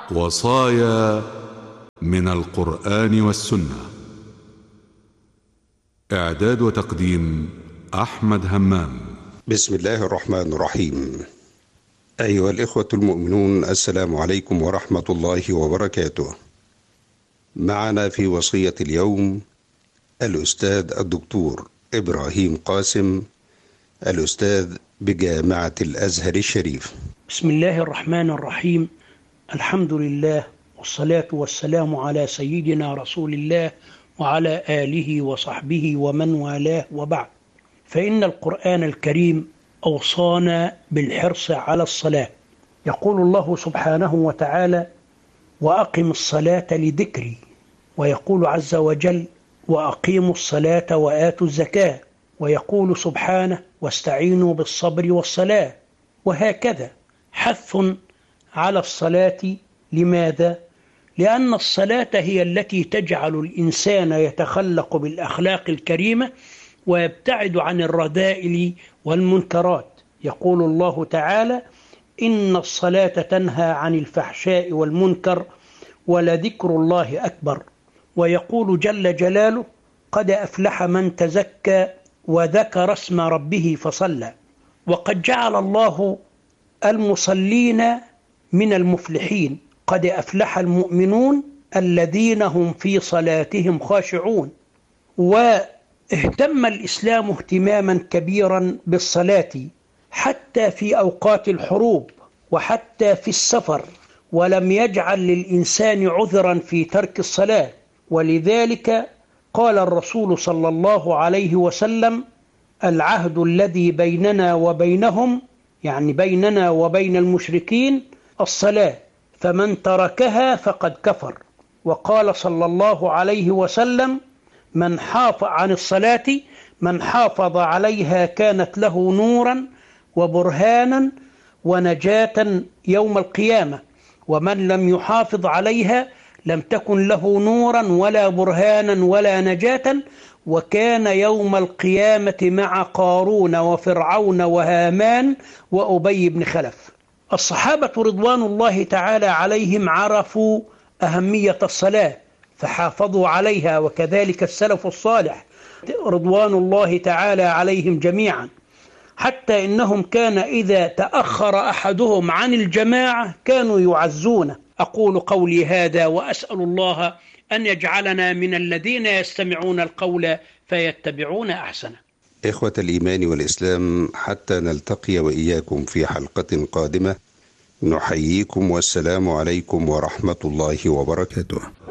وصايا من القرآن والسنة. إعداد وتقديم أحمد همام. بسم الله الرحمن الرحيم. أيها الإخوة المؤمنون، السلام عليكم ورحمة الله وبركاته. معنا في وصية اليوم الأستاذ الدكتور إبراهيم قاسم، الأستاذ بجامعة الأزهر الشريف. بسم الله الرحمن الرحيم. الحمد لله والصلاة والسلام على سيدنا رسول الله وعلى آله وصحبه ومن والاه، وبعد. فإن القرآن الكريم أوصانا بالحرص على الصلاة. يقول الله سبحانه وتعالى: وأقم الصلاة لذكري. ويقول عز وجل: وأقيموا الصلاة وآتوا الزكاة. ويقول سبحانه: واستعينوا بالصبر والصلاة. وهكذا حث على الصلاة. لماذا؟ لأن الصلاة هي التي تجعل الإنسان يتخلق بالأخلاق الكريمة ويبتعد عن الرذائل والمنكرات. يقول الله تعالى: إن الصلاة تنهى عن الفحشاء والمنكر ولذكر الله أكبر. ويقول جل جلاله: قد أفلح من تزكى وذكر اسم ربه فصلى. وقد جعل الله المصلين من المفلحين. قد أفلح المؤمنون الذين هم في صلاتهم خاشعون. واهتم الإسلام اهتماما كبيرا بالصلاة حتى في أوقات الحروب وحتى في السفر، ولم يجعل للإنسان عذرا في ترك الصلاة. ولذلك قال الرسول صلى الله عليه وسلم: العهد الذي بيننا وبينهم، يعني بيننا وبين المشركين، الصلاة، فمن تركها فقد كفر. وقال صلى الله عليه وسلم: من حافظ عن الصلاة من حافظ عليها كانت له نورا وبرهانا ونجاة يوم القيامة، ومن لم يحافظ عليها لم تكن له نورا ولا برهانا ولا نجاة، وكان يوم القيامة مع قارون وفرعون وهامان وأبي بن خلف. الصحابة رضوان الله تعالى عليهم عرفوا أهمية الصلاة فحافظوا عليها، وكذلك السلف الصالح رضوان الله تعالى عليهم جميعا، حتى إنهم كان إذا تأخر أحدهم عن الجماعة كانوا يعزونه. أقول قولي هذا وأسأل الله أن يجعلنا من الذين يستمعون القول فيتبعون أحسنه. إخوة الإيمان والإسلام، حتى نلتقي وإياكم في حلقة قادمة، نحييكم والسلام عليكم ورحمة الله وبركاته.